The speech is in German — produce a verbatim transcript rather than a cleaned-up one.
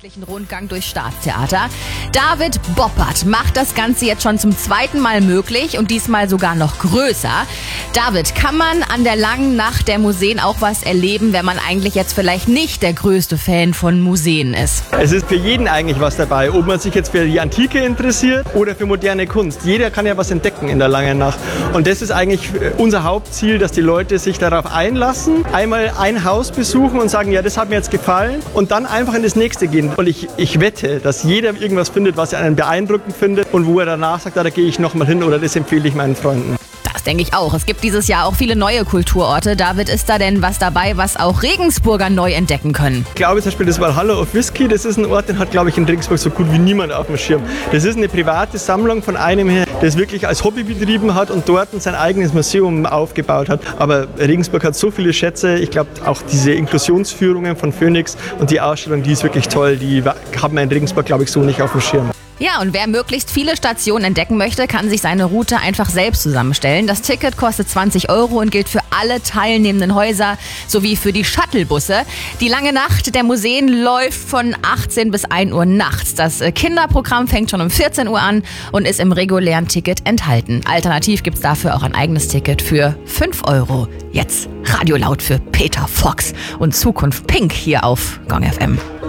nächtlichen Rundgang durchs Staatstheater. David Boppert macht das Ganze jetzt schon zum zweiten Mal möglich und diesmal sogar noch größer. David, kann man an der langen Nacht der Museen auch was erleben, wenn man eigentlich jetzt vielleicht nicht der größte Fan von Museen ist? Es ist für jeden eigentlich was dabei, ob man sich jetzt für die Antike interessiert oder für moderne Kunst. Jeder kann ja was entdecken in der langen Nacht. Und das ist eigentlich unser Hauptziel, dass die Leute sich darauf einlassen, einmal ein Haus besuchen und sagen, ja, das hat mir jetzt gefallen und dann einfach in das nächste gehen. Und ich, ich wette, dass jeder irgendwas findet, was er einen beeindruckend findet und wo er danach sagt, da gehe ich nochmal hin oder das empfehle ich meinen Freunden. Das denke ich auch. Es gibt dieses Jahr auch viele neue Kulturorte. David, ist da denn was dabei, was auch Regensburger neu entdecken können? Ich glaube zum Beispiel das Valhalla of Whisky, das ist ein Ort, den hat, glaube ich, in Regensburg so gut wie niemand auf dem Schirm. Das ist eine private Sammlung von einem her, der es wirklich als Hobby betrieben hat und dort sein eigenes Museum aufgebaut hat. Aber Regensburg hat so viele Schätze. Ich glaube, auch diese Inklusionsführungen von Phoenix und die Ausstellung, die ist wirklich toll. Die haben wir in Regensburg, glaube ich, so nicht auf dem Schirm. Ja, und wer möglichst viele Stationen entdecken möchte, kann sich seine Route einfach selbst zusammenstellen. Das Ticket kostet zwanzig Euro und gilt für alle teilnehmenden Häuser sowie für die Shuttlebusse. Die lange Nacht der Museen läuft von achtzehn bis ein Uhr nachts. Das Kinderprogramm fängt schon um vierzehn Uhr an und ist im regulären Ticket enthalten. Alternativ gibt's dafür auch ein eigenes Ticket für fünf Euro. Jetzt Radio laut für Peter Fox und Zukunft Pink hier auf Gong F M.